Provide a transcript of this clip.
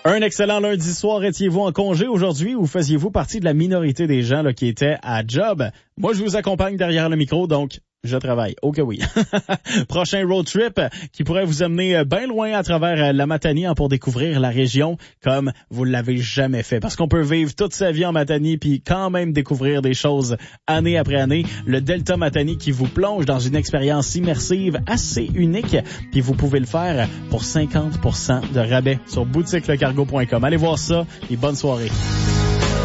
Un excellent lundi soir. Étiez-vous en congé aujourd'hui ou faisiez-vous partie de la minorité des gens là, qui étaient à job? Moi, je vous accompagne derrière le micro, donc je travaille. Ok, oui. Prochain road trip qui pourrait vous amener bien loin à travers la Matanie pour découvrir la région comme vous l'avez jamais fait. Parce qu'on peut vivre toute sa vie en Matanie puis quand même découvrir des choses année après année. Le Delta Matanie qui vous plonge dans une expérience immersive assez unique. Puis vous pouvez le faire pour 50% de rabais sur boutiquelecargo.com. Allez voir ça et bonne soirée.